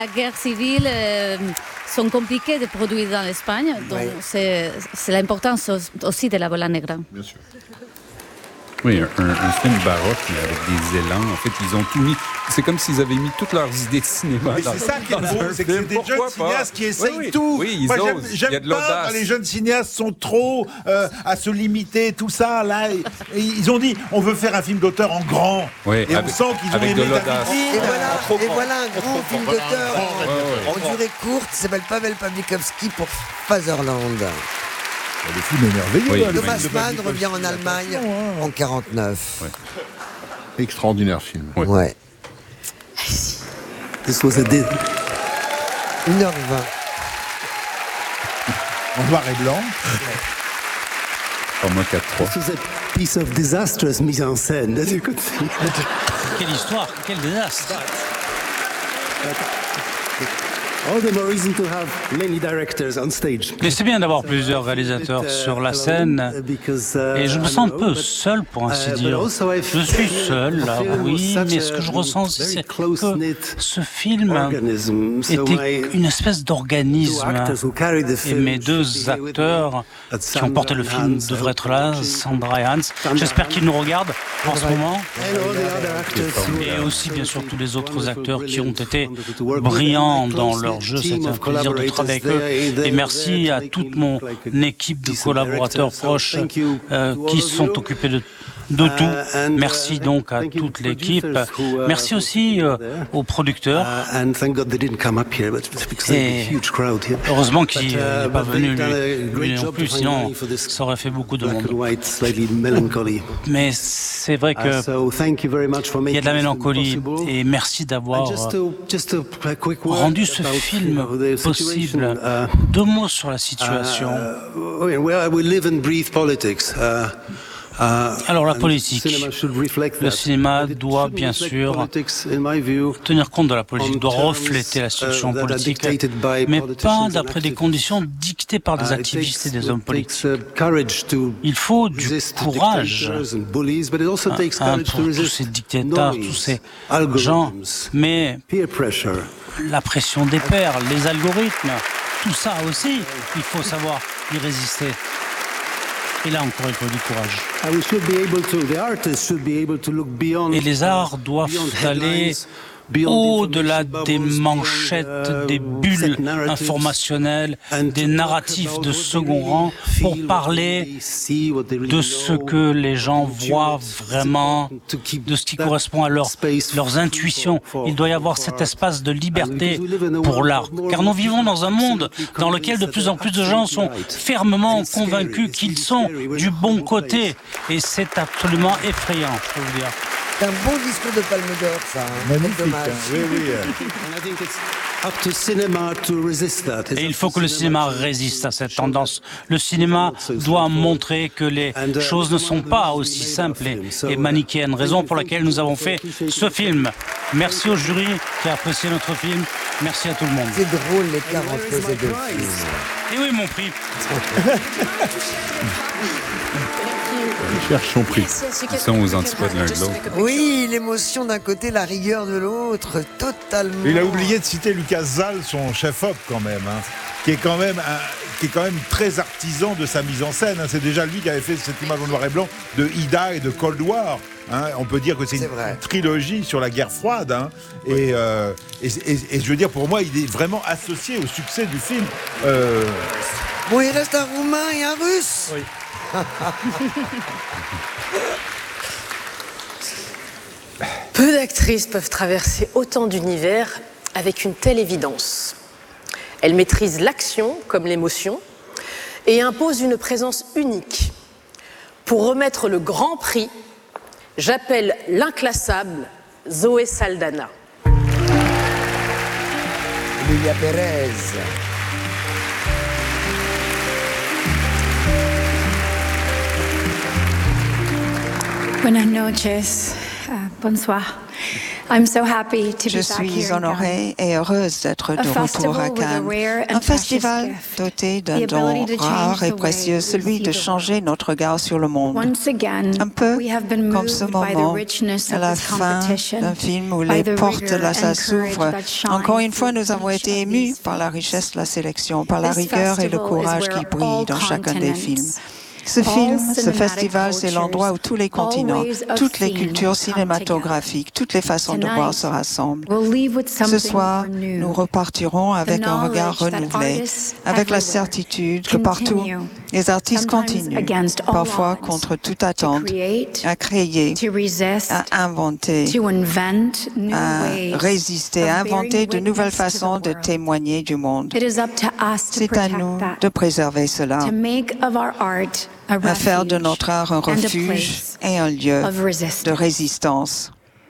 La guerre civile sont compliquées de produire dans l'Espagne, donc c'est l'importance aussi de la bola negra. Bien sûr. Oui, un film baroque avec des élans. En fait, ils ont tout mis. C'est comme s'ils avaient mis toutes leurs idées de cinéma. Mais c'est ça qui est beau, c'est que c'est des jeunes cinéastes qui essayent tout. Oui, ils Moi, osent. Il y a j'aime de pas l'audace. quand les jeunes cinéastes sont trop à se limiter, tout ça. Là, ils ont dit, on veut faire un film d'auteur en grand. Oui, et avec- on sent qu'ils ont avec aimé de l'audace. David. Et voilà un grand film d'auteur en durée courte, qui s'appelle Pavel Pawlikowski pour Fatherland. Le film est merveilleux. Oui, hein, le Thomas film de Mann Pawlikowski. revient en Allemagne en 49. Extraordinaire film. Ouais. This was a 1h20. En noir et blanc. Format 4:3. This was a piece of disastrous mise en scène, as you could see. Quelle histoire, quel désastre. All the more reason to have many directors on stage. Mais c'est bien d'avoir plusieurs réalisateurs sur la scène. Et je me sens un peu seul, pour ainsi dire. Je suis seul, là, oui, mais ce que je ressens aussi, c'est que ce film était une espèce d'organisme. Et mes deux acteurs qui ont porté le film devraient être là, Sandra et Hans. J'espère qu'ils nous regardent en ce moment. Et aussi, bien sûr, tous les autres acteurs qui ont été brillants dans leur jeu. C'était un plaisir de travailler avec eux. Et merci à toute mon équipe de collaborateurs proches qui se sont occupés de tout. Merci donc à toute l'équipe. Merci aussi aux producteurs. Et heureusement qu'il n'est pas venu lui non plus, sinon ça aurait fait beaucoup de monde. Mais c'est vrai qu'il y a de la mélancolie et merci d'avoir rendu ce film possible. 2 mots sur la situation. Alors la politique, le cinéma doit bien sûr tenir compte de la politique, doit refléter la situation politique, mais pas d'après des conditions dictées par des activistes et des hommes politiques. Il faut du courage pour tous ces dictateurs, tous ces gens, mais la pression des pairs, les algorithmes, tout ça aussi, il faut savoir y résister. Et là encore, il faut du courage. Et les arts doivent aller au-delà des manchettes, des bulles informationnelles, des narratifs de second rang, pour parler de ce que les gens voient vraiment, de ce qui correspond à leurs intuitions. Il doit y avoir cet espace de liberté pour l'art. Car nous vivons dans un monde dans lequel de plus en plus de gens sont fermement convaincus qu'ils sont du bon côté. Et c'est absolument effrayant, je peux vous dire. C'est un bon discours de Palme d'Or, ça. Magnifique. Dommage. Oui, oui. Et il faut que le cinéma résiste à cette tendance. Le cinéma doit montrer que les choses ne sont pas aussi simples et manichéennes. Raison pour laquelle nous avons fait ce film. Merci au jury qui a apprécié notre film. Merci à tout le monde. C'est drôle l'écart entre ces deux films. Et oui, mon prix. Il cherche son prix. Ils sont aux antipodes l'un de l'autre. Oui, l'émotion d'un côté, la rigueur de l'autre, totalement. Il a oublié de citer Lucas Zal, son chef-op quand même, hein, qui est quand même très artisan de sa mise en scène. Hein. C'est déjà lui qui avait fait cette image en noir et blanc de Ida et de Cold War. Hein. On peut dire que c'est une trilogie sur la guerre froide. Hein. Et je veux dire, pour moi, il est vraiment associé au succès du film. Bon, il reste un Roumain et un Russe. Oui. Peu d'actrices peuvent traverser autant d'univers avec une telle évidence. Elles maîtrisent l'action comme l'émotion et imposent une présence unique. Pour remettre le grand prix, j'appelle l'inclassable Zoé Saldana. Lilia Pérez. Buenas noches, bonsoir. Je suis honorée et heureuse d'être de retour à Cannes. Un festival doté d'un don rare et précieux, celui de changer notre regard sur le monde. Un peu comme ce moment à la fin d'un film où les portes de la salle s'ouvrent. Encore une fois, nous avons été émus par la richesse de la sélection, par la rigueur et le courage qui brillent dans chacun des films. Ce festival, c'est l'endroit où tous les continents, toutes les cultures cinématographiques, toutes les façons de voir se rassemblent. Ce soir, nous repartirons avec un regard renouvelé, avec la certitude que partout, les artistes continuent, parfois contre toute attente, à créer, à inventer, à résister, à inventer de nouvelles façons de témoigner du monde. C'est à nous de préserver cela, à faire de notre art un refuge et un lieu de résistance.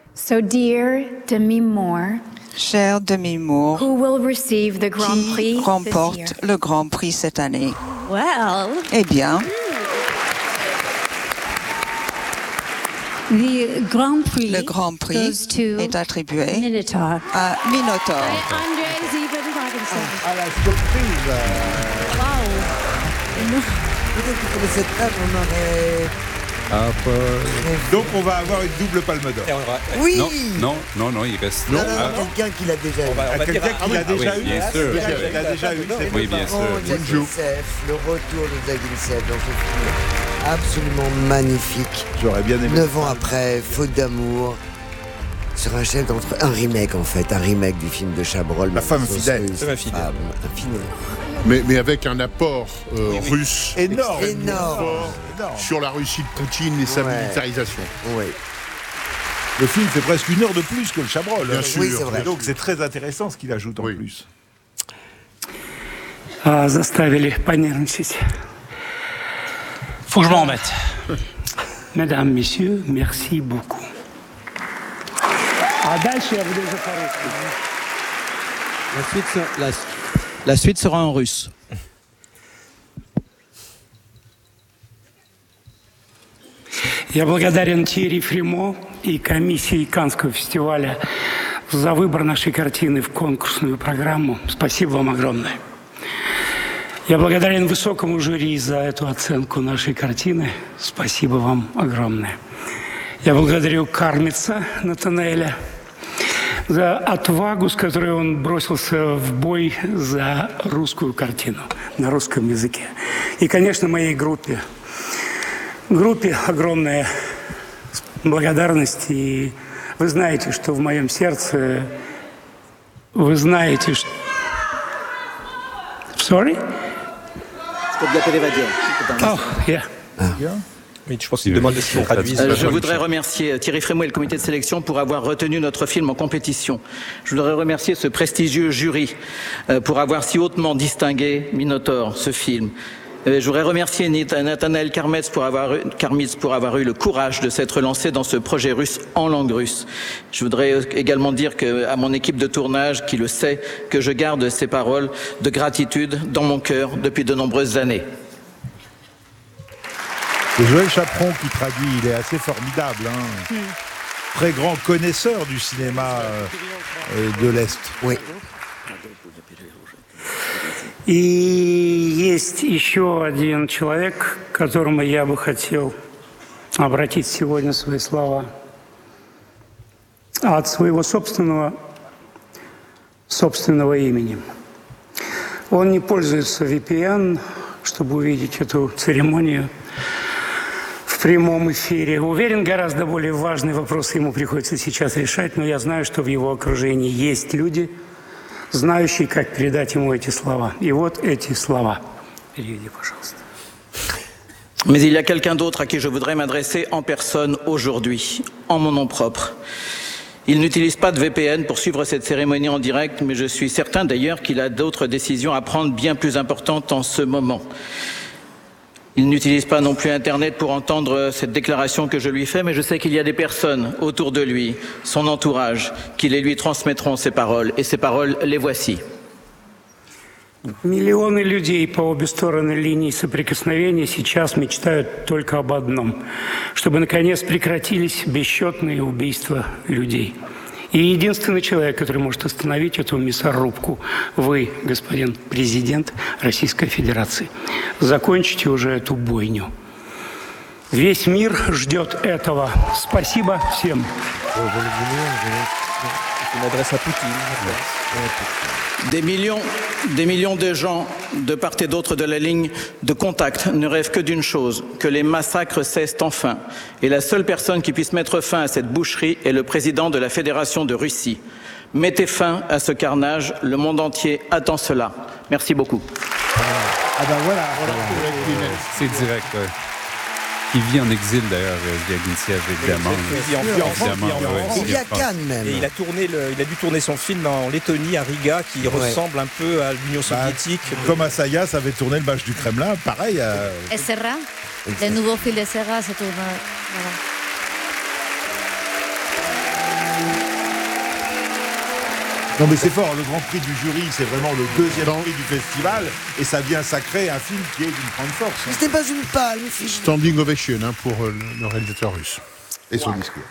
Cher Demi Moore, qui remporte le Grand Prix cette année? Eh bien, le Grand Prix est attribué à Minotaur. À la surprise. Peut-être que pour cette table, on aurait... Donc on va avoir une double palme d'or. Oui. Non, il reste... Non, quelqu'un qui l'a déjà eu. Quelqu'un qui l'a déjà eu. Bien sûr. Il l'a déjà eu. Oui, bien sûr. Le retour de David Seff dans ce film absolument magnifique. J'aurais bien aimé. 9 ans après, Faute d'amour. Sur un chef d'entre... Un remake en fait, un remake du film de Chabrol. La femme fidèle. Un film. Mais avec un apport russe énorme sur la Russie de Poutine et sa militarisation. Oui. Le film fait presque 1 heure de plus que le Chabrol. Bien sûr. Oui, c'est vrai. Et donc c'est très intéressant ce qu'il ajoute en plus. Заставили понервничать. Faut que je m'en remette. Mesdames, messieurs, merci beaucoup. А дальше я буду уже по-русски. La suite sera en russe. Я благодарен Тьерри Фримо и комиссии Каннского фестиваля за выбор нашей картины в конкурсную программу. Спасибо вам огромное. Я благодарен высокому жюри за эту оценку нашей картины. Спасибо вам огромное. Я благодарю Кармица Натанаэля за отвагу, с которой он бросился в бой за русскую картину на русском языке. И, конечно, моей группе. Группе огромная благодарность. И вы знаете, что в моем сердце... Вы знаете, что... Sorry? Oh, yeah. Oui, je pense qu'il demande de se traduire. Je voudrais remercier Thierry Frémaux et le comité de sélection pour avoir retenu notre film en compétition. Je voudrais remercier ce prestigieux jury pour avoir si hautement distingué Minotaur, ce film. Je voudrais remercier Nathanaël Karmitz pour avoir eu le courage de s'être lancé dans ce projet russe en langue russe. Je voudrais également dire à mon équipe de tournage, qui le sait, que je garde ces paroles de gratitude dans mon cœur depuis de nombreuses années. C'est Joël Chaperon qui traduit, il est assez formidable. Très grand connaisseur du cinéma de l'Est. Oui. И есть еще один человек, к которому я бы хотел обратить сегодня свои слова. От своего собственного имени. Он не пользуется VPN, чтобы увидеть эту церемонию в прямом эфире. Уверен, гораздо более важный вопрос ему приходится сейчас решать, но я знаю, что в его окружении есть люди, знающие, как передать ему эти слова. И вот эти слова. Переведи, пожалуйста. Mais il y a quelqu'un d'autre à qui je voudrais m'adresser en personne aujourd'hui, en mon nom propre. Il n'utilise pas de VPN pour suivre cette cérémonie en direct, mais je suis certain d'ailleurs qu'il a d'autres décisions à prendre bien plus importantes en ce moment. Il n'utilise pas non plus Internet pour entendre cette déclaration que je lui fais, mais je sais qu'il y a des personnes autour de lui, son entourage, qui les lui transmettront ces paroles. Et ces paroles, les voici. Миллионы людей по обе стороны линии соприкосновения сейчас мечтают только об одном, чтобы наконец прекратились бесчетные убийства людей. И единственный человек, который может остановить эту мясорубку, вы, господин президент Российской Федерации. Закончите уже эту бойню. Весь мир ждет этого. Спасибо всем. Des millions de gens de part et d'autre de la ligne de contact ne rêvent que d'une chose, que les massacres cessent enfin. Et la seule personne qui puisse mettre fin à cette boucherie est le président de la Fédération de Russie. Mettez fin à ce carnage, le monde entier attend cela. Merci beaucoup. Ah ben voilà. C'est direct, ouais. Il vit en exil d'ailleurs, Zviagintsev, évidemment. Il y a Cannes même. Et il a dû tourner son film en Lettonie, à Riga, qui ressemble un peu à l'Union soviétique. Comme Assayas avait tourné le match du Kremlin, pareil. Et Serra, le nouveau film de Serra, c'est tout. Voilà. Non mais c'est fort, le Grand Prix du jury, c'est vraiment le deuxième prix du festival et ça vient sacrer un film qui est d'une grande force. Ce n'est pas une palme. Standing ovation pour le réalisateur russe. Et son discours.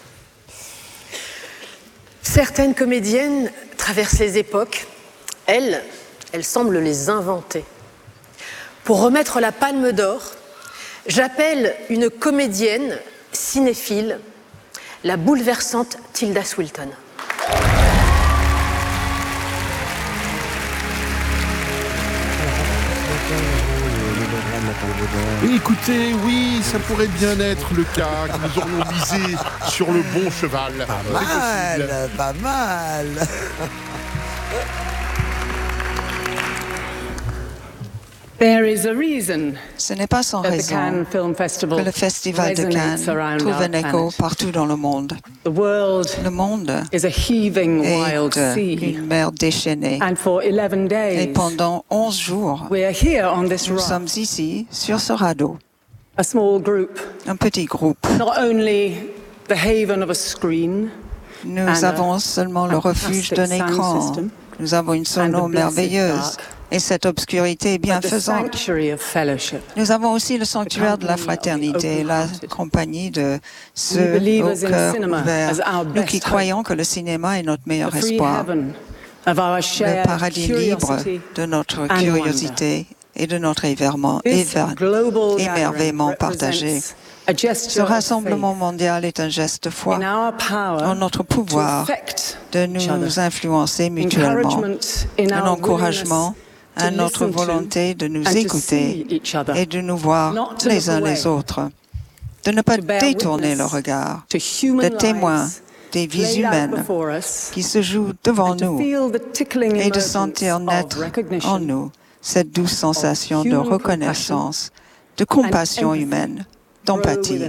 Certaines comédiennes traversent les époques. Elles semblent les inventer. Pour remettre la Palme d'Or, j'appelle une comédienne cinéphile, la bouleversante Tilda Swinton. Écoutez, oui, ça pourrait bien être le cas, que nous aurions misé sur le bon cheval. Pas mal. Ce n'est pas sans raison que le Festival de Cannes trouve un écho partout dans le monde. Le monde est une mer déchaînée. Et pendant 11 jours, nous sommes ici, sur ce radeau. Un petit groupe. Nous avons seulement le refuge d'un écran. Nous avons une sono merveilleuse. Et cette obscurité bienfaisante. Nous avons aussi le sanctuaire de la fraternité, la compagnie de ceux au cœur ouvert. Nous qui croyons que le cinéma est notre meilleur espoir, le paradis libre de notre curiosité et de notre émerveillement partagé. Ce rassemblement mondial est un geste de foi en notre pouvoir de nous influencer mutuellement, un encouragement à notre volonté de nous écouter et de nous voir les uns les autres, de ne pas détourner le regard, d'être témoins des vies humaines qui se jouent devant nous et de sentir naître en nous cette douce sensation de reconnaissance, de compassion humaine, d'empathie,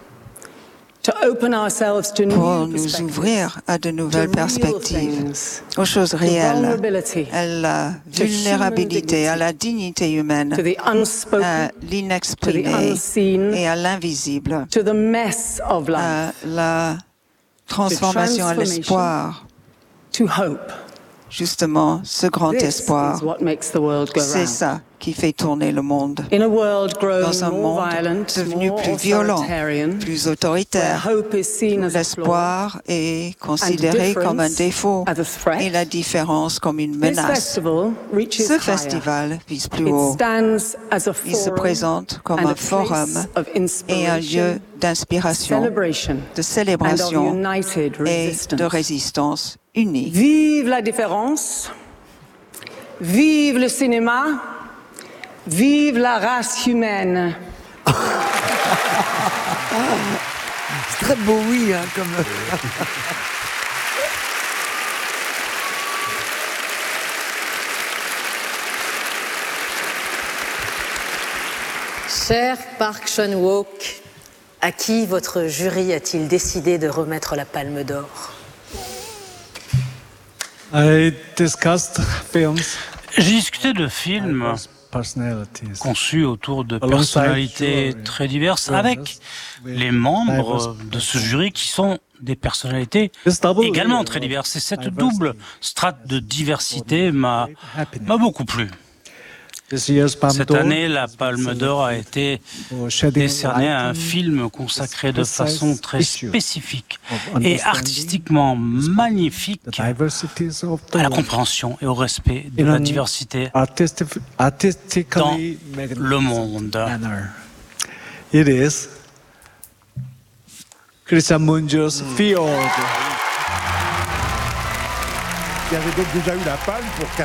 pour nous ouvrir à de nouvelles perspectives, aux choses réelles, à la vulnérabilité, à la dignité humaine, à l'inexprimé et à l'invisible, à la transformation à l'espoir. Justement, ce grand espoir, c'est ça qui fait tourner le monde. Dans un monde devenu plus violent, plus autoritaire, où l'espoir est considéré comme un défaut et la différence comme une menace. Ce festival vise plus haut. Il se présente comme un forum et un lieu d'inspiration, de célébration et de résistance unie. Vive la différence, vive le cinéma, vive la race humaine. C'est très beau, oui, hein, comme... Cher Park Chan-wook, à qui votre jury a-t-il décidé de remettre la Palme d'Or? J'ai discuté de films conçus autour de personnalités très diverses avec les membres de ce jury qui sont des personnalités également très diverses. Et cette double strate de diversité m'a beaucoup plu. Cette année, la Palme d'Or a été décernée à un film consacré de façon très spécifique et artistiquement magnifique à la compréhension et au respect de la diversité dans le monde. It is Cristian Mungios Field. Qui avait donc déjà eu la palme pour